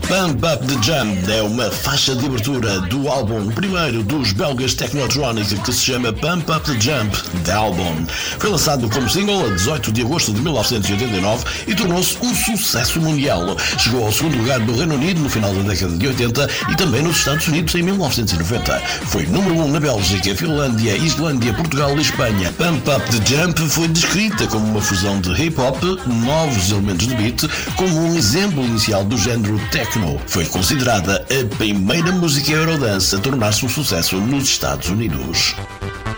Pump Up The Jump é uma faixa de abertura do álbum primeiro dos belgas Technotronic que se chama Pump Up The Jump, The Album. Foi lançado como single a 18 de agosto de 1989 e tornou-se um sucesso mundial. Chegou ao segundo lugar do Reino Unido no final da década de 80 e também nos Estados Unidos em 1990. Foi número 1 na Bélgica, Finlândia, Islândia, Portugal e Espanha. Pump Up The Jump foi descrita como uma fusão de hip-hop, novos elementos de beat, como um exemplo inicial do género techno. Foi considerada a primeira música Eurodance a tornar-se um sucesso nos Estados Unidos.